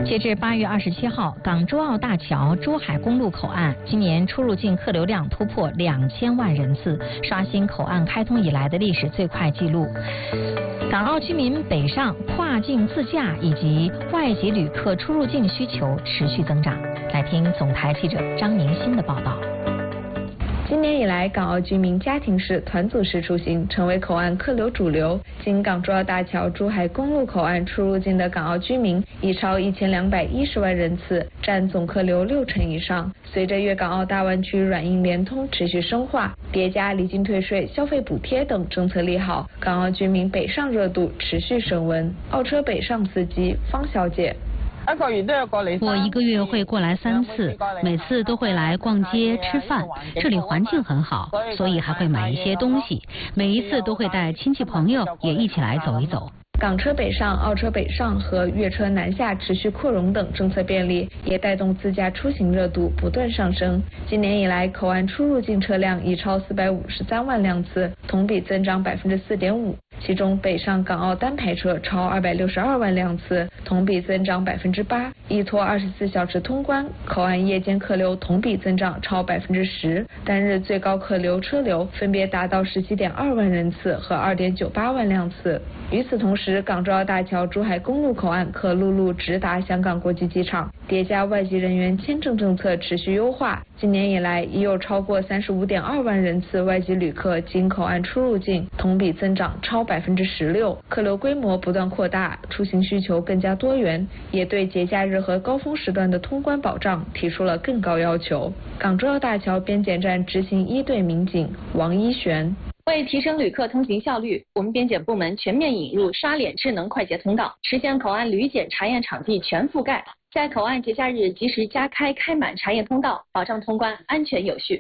截至8月27号，港珠澳大桥珠海公路口岸今年出入境客流量突破2000万人次，刷新口岸开通以来的历史最快纪录。港澳居民北上跨境自驾以及外籍旅客出入境需求持续增长。来听总台记者张宁新的报道。 今年以来，港澳居民家庭式、团组式出行成为口岸客流主流。经港珠澳大桥珠海公路口岸出入境的港澳居民已超1210万人次，占总客流60%以上。随着粤港澳大湾区软硬联通持续深化，叠加离境退税、消费补贴等政策利好，港澳居民北上热度持续升温。澳车北上司机方小姐。 我1个月会过来3次，每次都会来逛街吃饭，这里环境很好，所以还会买一些东西。每一次都会带亲戚朋友也一起来走一走。 港车北上、澳车北上和粤车南下持续扩容等政策便利，也带动自驾出行热度不断上升。今年以来，口岸出入境车辆已超453万辆次，同比增长4.5%。其中，北上港澳单牌车超262万辆次，同比增长8%。依托24小时通关，口岸夜间客流同比增长超10%，单日最高客流车流分别达到17.2万人次和2.98万辆次。与此同时，港珠澳大桥珠海公路口岸可陆路直达香港国际机场，叠加外籍人员签证政策持续优化，今年以来已有超过35.2万人次外籍旅客经口岸出入境，同比增长超16%，客流规模不断扩大，出行需求更加多元，也对节假日和高峰时段的通关保障提出了更高要求。港珠澳大桥边检站执行1队民警王一璇。 为提升旅客通行效率，我们边检部门全面引入刷脸智能快捷通道，实现口岸旅检查验场地全覆盖，在口岸节假日及时加开满查验通道，保障通关安全有序。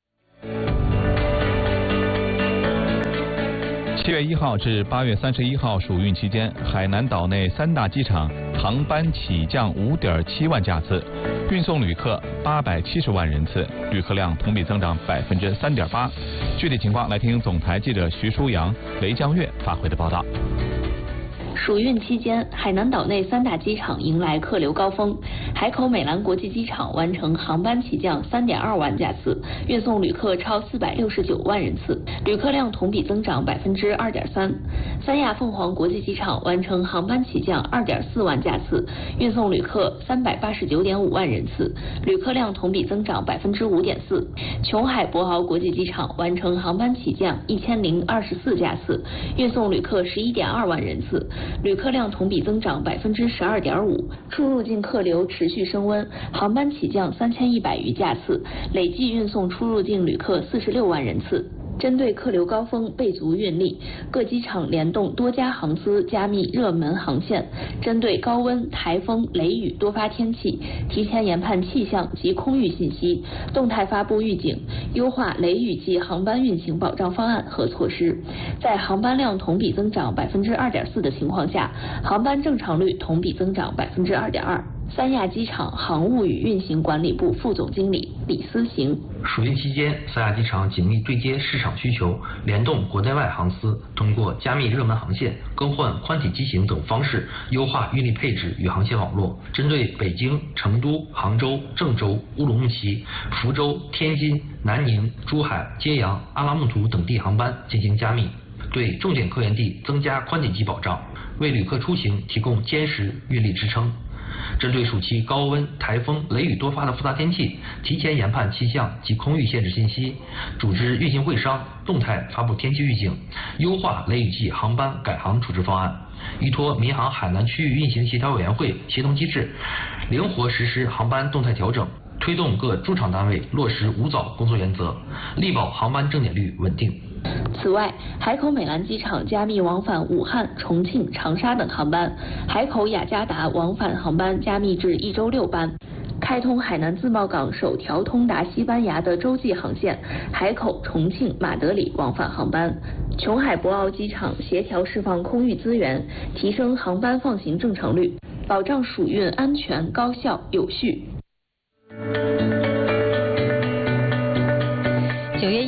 7月1号至8月31号暑运期间，海南岛内3大机场航班起降5.7万架次，运送旅客870万人次，旅客量同比增长3.8%。具体情况来听总台记者徐舒阳、雷江月发回的报道。 暑运期间，海南岛内3大机场迎来客流高峰。海口美兰国际机场完成航班起降3.2万架次，运送旅客超469万人次，旅客量同比增长2.3%。三亚凤凰国际机场完成航班起降2.4万架次，运送旅客389.5万人次，旅客量同比增长5.4%。琼海博鳌国际机场完成航班起降1024架次，运送旅客11.2万人次，旅客量同比增长12.5%，出入境客流持续升温，航班起降3100余架次，累计运送出入境旅客46万人次。针对客流高峰备足运力，各机场联动多家航司加密热门航线，针对高温、台风、雷雨多发天气，提前研判气象及空域信息，动态发布预警，优化雷雨季航班运行保障方案和措施。在航班量同比增长2.4%的情况下，航班正常率同比增长2.2%。三亚机场航务与运行管理部副总经理李思行： 暑运期间，三亚机场紧密对接市场需求，联动国内外航司，通过加密热门航线、更换宽体机型等方式，优化运力配置与航线网络。针对北京、成都、杭州、郑州、乌鲁木齐、福州、天津、南宁、珠海、揭阳、阿拉木图等地航班进行加密，对重点客源地增加宽体机保障，为旅客出行提供坚实运力支撑。针对暑期高温、台风、雷雨多发的复杂天气，提前研判气象及空域限制信息，组织运行会商，动态发布天气预警，优化雷雨季航班改航处置方案，依托民航海南区域运行协调委员会协同机制，灵活实施航班动态调整，推动各驻场单位落实无早工作原则，力保航班正点率稳定。 此外，海口美兰机场加密往返武汉、重庆、长沙等航班，海口雅加达往返航班加密至1周6班，开通海南自贸港首条通达西班牙的洲际航线海口、重庆、马德里往返航班。琼海博鳌机场协调释放空域资源，提升航班放行正常率，保障暑运安全、高效、有序。 9月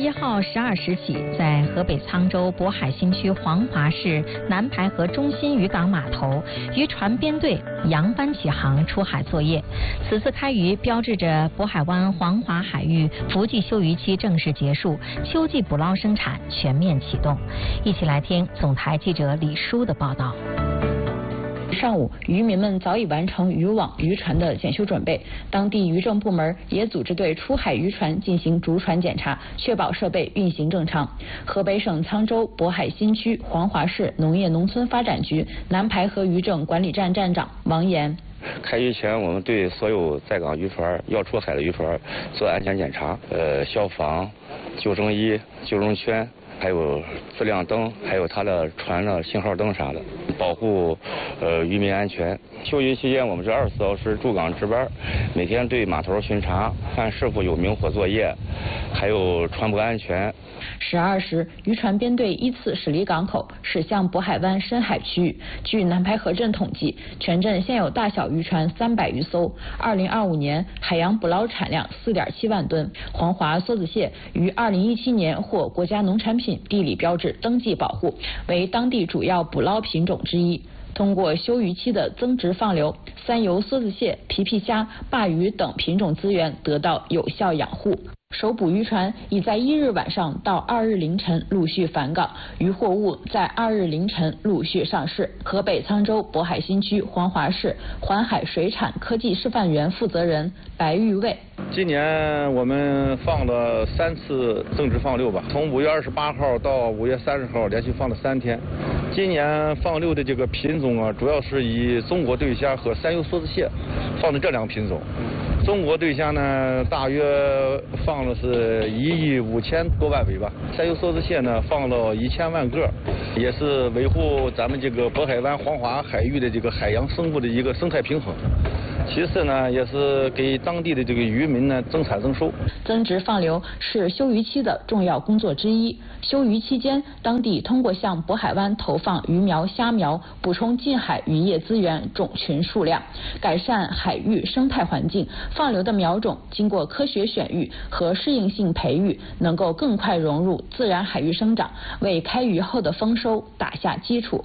1号12时起，在河北沧州渤海新区黄华市南排河中心渔港码头，渔船编队扬帆起航出海作业。此次开渔标志着渤海湾黄华海域伏季休渔期正式结束，秋季捕捞生产全面启动。一起来听总台记者李舒的报道。 上午，渔民们早已完成渔网、渔船的检修准备，当地渔政部门也组织对出海渔船进行逐船检查，确保设备运行正常。河北省沧州渤海新区黄华市农业农村发展局南排河渔政管理站站长王岩。 开渔前，我们对所有在港渔船要出海的渔船做安全检查，消防、救生衣、救生圈，还有自亮灯，还有它的船的信号灯啥的，保护渔民安全。休渔期间，我们是24小时驻港值班，每天对码头巡查，看是否有明火作业，还有船舶安全。 12时，渔船编队依次驶离港口，驶向渤海湾深海区域。据南排河镇统计，全镇现有大小渔船300余艘。2025年海洋捕捞产量4.7万吨。黄华梭子蟹于2017年获国家农产品地理标志登记保护，为当地主要捕捞品种之一。通过休渔期的增殖放流，三游梭子蟹、皮皮虾、鲅鱼等品种资源得到有效养护。首捕渔船已在1日晚上到2日凌晨陆续返港，渔货物在2日凌晨陆续上市。河北沧州渤海新区黄华市环海水产科技示范园负责人白玉卫： 今年我们放了3次增殖放流吧，从5月28号到5月30号连续放了3天。今年放流的这个品种啊，主要是以中国对虾和三游梭子蟹放的这2个品种。中国对虾呢，大约放了是1亿5000多万尾吧。三游梭子蟹呢，放了1000万个，也是维护咱们这个渤海湾黄华海域的这个海洋生物的一个生态平衡。其次呢，也是给当地的这个渔民呢增产增收。 增殖放流是休渔期的重要工作之一。休渔期间，当地通过向渤海湾投放鱼苗、虾苗，补充近海渔业资源种群数量，改善海域生态环境。放流的苗种经过科学选育和适应性培育，能够更快融入自然海域生长，为开渔后的丰收打下基础。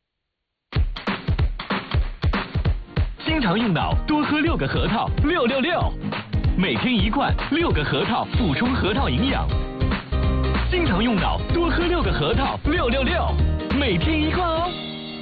经常用脑，多喝6个核桃，666，每天1罐，6个核桃补充核桃营养。经常用脑，多喝6个核桃，666，每天1罐哦。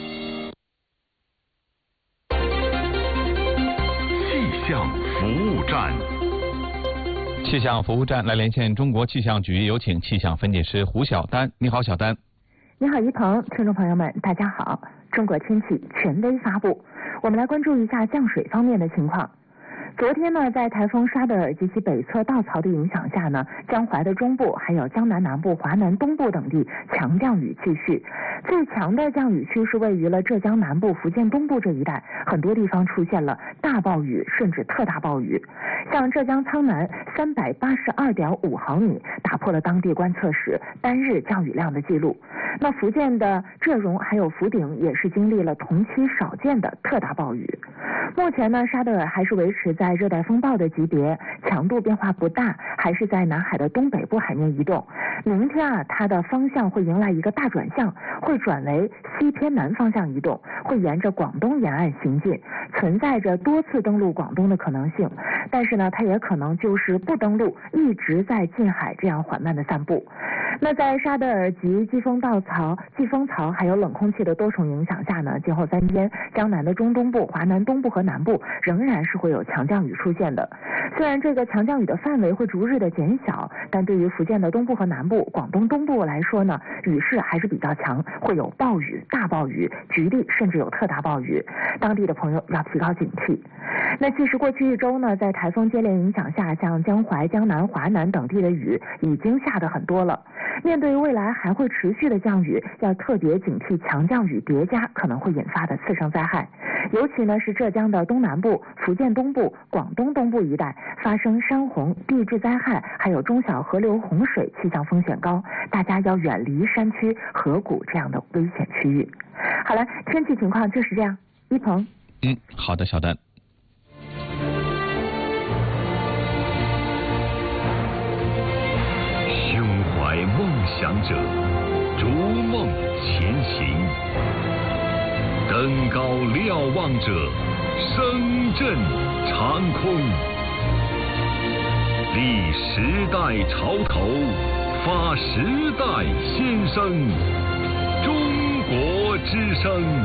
气象服务站，气象服务站来连线中国气象局，有请气象分解师胡晓丹。你好，晓丹。 你好，一鹏，听众朋友们，大家好。中国天气权威发布，我们来关注一下降水方面的情况。昨天呢，在台风沙德尔及其北侧稻槽的影响下呢，江淮的中部还有江南南部、华南东部等地强降雨继续。最强的降雨区是位于了浙江南部、福建东部这一带，很多地方出现了大暴雨甚至特大暴雨。像浙江苍南382.5毫米，打破了当地观测史单日降雨量的记录。那福建的浙荣还有福鼎也是经历了同期少见的特大暴雨。目前呢，沙德尔还是维持在热带风暴的级别，强度变化不大，还是在南海的东北部海面移动。明天啊，它的方向会迎来一个大转向，会转为西偏南方向移动，会沿着广东沿岸行进，存在着多次登陆广东的可能性。但是呢，它也可能就是不登陆，一直在近海这样缓慢的散步。那在沙德尔及季风槽还有冷空气的多重影响下呢，今后3天江南的中东部、华南东部和南部仍然是会有强降雨出现的。虽然这个强降雨的范围会逐日的减小，但对于福建的东部和南部、广东东部来说呢，雨势还是比较强，会有暴雨、大暴雨，局地甚至有特大暴雨，当地的朋友要提高警惕。那其实过去1周呢，在台风接连影响下，像江淮、江南、华南等地的雨已经下得很多了。面对未来还会持续的降雨，要特别警惕强降雨叠加可能会引发的次生灾害。尤其呢是浙江的东南部、福建东部、广东东部一带发生山洪、地质灾害，还有中小河流洪水，气象风险高，大家要远离山区、河谷这样的危险区域。好了，天气情况就是这样。一鹏。 好的，小丹。 胸怀想者，逐梦前行。登高瞭望者，声震长空。立时代潮头，发时代先声。中国之声。